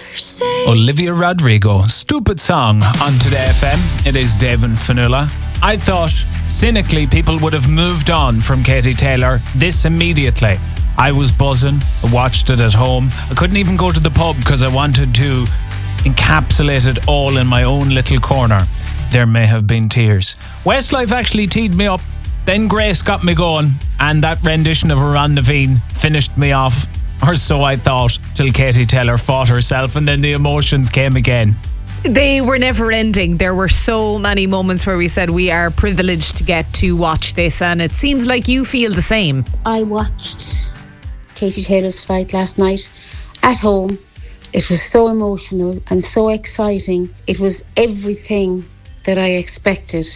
Olivia Rodrigo, Stupid Song on Today FM. It is Dave and Fionnuala. I thought, cynically, people would have moved on from Katie Taylor this immediately. I was buzzing. I watched it at home. I couldn't even go to the pub because I wanted to encapsulate it all in my own little corner. There may have been tears. Westlife actually teed me up. Then Grace got me going, and that rendition of Aran Naveen finished me off. Or so I thought, till Katie Taylor fought herself and then the emotions came again. They were never ending. There were so many moments where we said we are privileged to get to watch this, and it seems like you feel the same. I watched Katie Taylor's fight last night at home. It was so emotional and so exciting. It was everything that I expected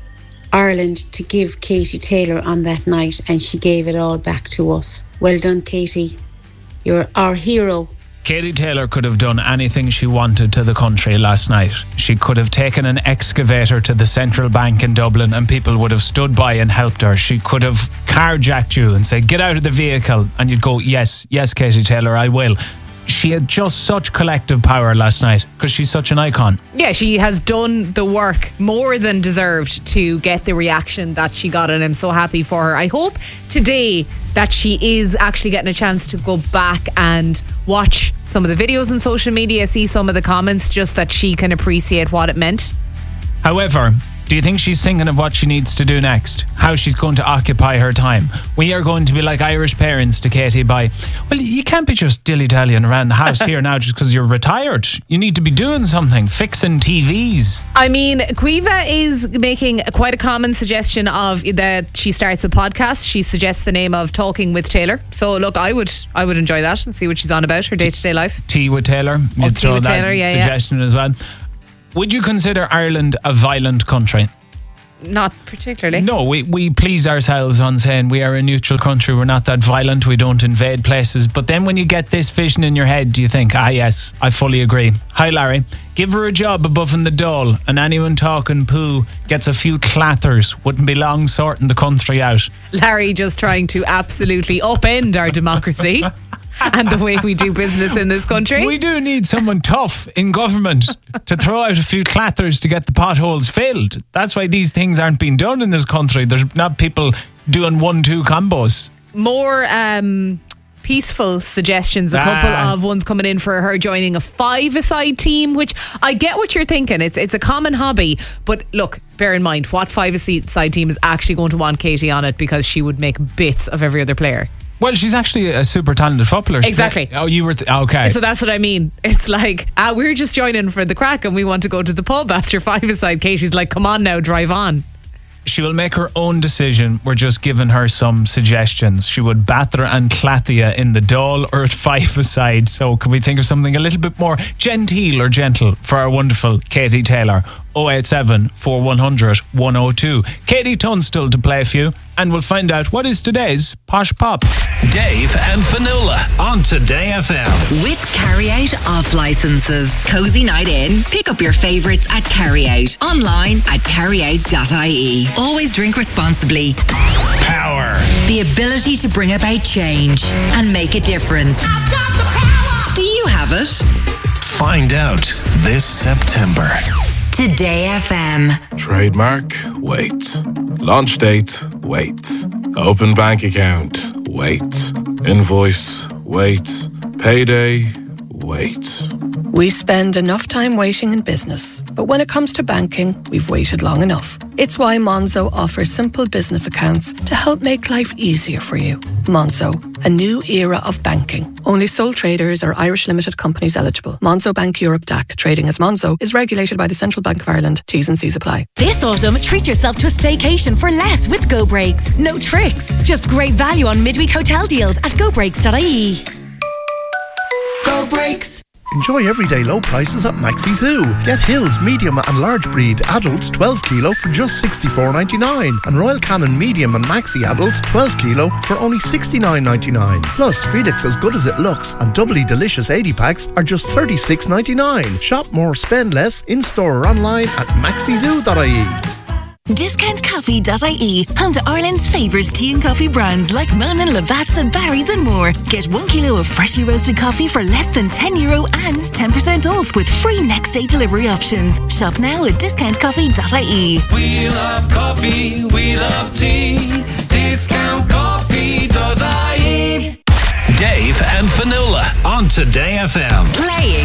Ireland to give Katie Taylor on that night, and she gave it all back to us. Well done, Katie. You're our hero. Katie Taylor could have done anything she wanted to the country last night. She could have taken an excavator to the Central Bank in Dublin and people would have stood by and helped her. She could have carjacked you and said, get out of the vehicle. And you'd go, yes, Katie Taylor, I will. She had just such collective power last night because she's such an icon. Yeah, she has done the work more than deserved to get the reaction that she got, and I'm so happy for her. I hope today that she is actually getting a chance to go back and watch some of the videos on social media, see some of the comments, just that she can appreciate what it meant. However, do you think she's thinking of what she needs to do next? How she's going to occupy her time? We are going to be like Irish parents to Katie by, well, you can't be just dilly-dallying around the house here now just because you're retired. You need to be doing something, fixing TVs. I mean, Caoimhe is making quite a common suggestion of that she starts a podcast. She suggests the name of Talking with Taylor. So look, I would enjoy that and see what she's on about, her day-to-day life. Tea with Taylor. You'd throw that suggestion as well. Would you consider Ireland a violent country? Not particularly. No, we please ourselves on saying we are a neutral country. We're not that violent. We don't invade places. But then when you get this vision in your head, do you think, yes, I fully agree. Hi, Larry. Give her a job above in the Dáil and anyone talking poo gets a few clatters. Wouldn't be long sorting the country out. Larry just trying to absolutely upend our democracy. And the way we do business in this country. We do need someone tough in government to throw out a few clatters to get the potholes filled. That's why these things aren't being done in this country. There's not people doing 1-2 combos. More peaceful suggestions. A couple of ones coming in for her joining a 5-a-side team, which I get what you're thinking. It's a common hobby. But look, bear in mind, what 5-a-side team is actually going to want Katie on it, because she would make bits of every other player. Well, she's actually a super talented footballer. Exactly. Oh, you were... okay. So that's what I mean. It's like, we're just joining for the crack and we want to go to the pub after 5-a-side. Katie's like, come on now, drive on. She will make her own decision. We're just giving her some suggestions. She would batter and clathia in the Dáil or at 5-a-side. So can we think of something a little bit more genteel or gentle for our wonderful Katie Taylor? 087 4100 102. Katie Tunstall to play a few, and we'll find out what is today's Posh Pop. Dave and Fionnuala on Today FM. With Carry Out off licenses. Cozy night in. Pick up your favourites at Carry Out. Online at carryout.ie. Always drink responsibly. Power. The ability to bring about change and make a difference. I've got the power. Do you have it? Find out this September. Today FM. Trademark, wait. Launch date, wait. Open bank account, wait. Invoice, wait. Payday, wait. We spend enough time waiting in business, but when it comes to banking, we've waited long enough. It's why Monzo offers simple business accounts to help make life easier for you. Monzo, a new era of banking. Only sole traders or Irish limited companies eligible. Monzo Bank Europe DAC, trading as Monzo, is regulated by the Central Bank of Ireland. T's and C's apply. This autumn, treat yourself to a staycation for less with Go Breaks. No tricks, just great value on midweek hotel deals at gobreaks.ie. Go Breaks. Enjoy everyday low prices at Maxi Zoo. Get Hills medium and large breed adults 12 kilo for just $64.99 and Royal Canin medium and maxi adults 12 kilo for only $69.99. Plus Felix As Good As It Looks and Doubly Delicious 80 packs are just $36.99. Shop more, spend less in store or online at maxizoo.ie. Discountcoffee.ie, home to Ireland's favourite tea and coffee brands like Monin, Lavazza, Barry's and more. Get 1 kilo of freshly roasted coffee for less than €10 and 10% off with free next day delivery options. Shop now at discountcoffee.ie. We love coffee, we love tea. Discountcoffee.ie. Dave and Fionnuala on Today FM. Playing